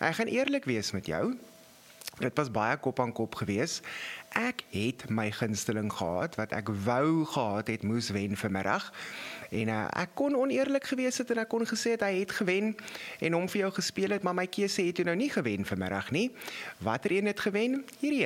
Ek gaan eerlik wees met jou. Dit was baie kop aan kop gewees. Ek het my gunsteling gehad, wat ek wou gehad het, moes wen vanmiddag. En ek kon oneerlik gewees het en ek kon gesê het, hy het gewen en hom vir jou gespeel het, maar my keuse het toe nou nie gewen vanmiddag nie. Watter een het gewen? Hierdie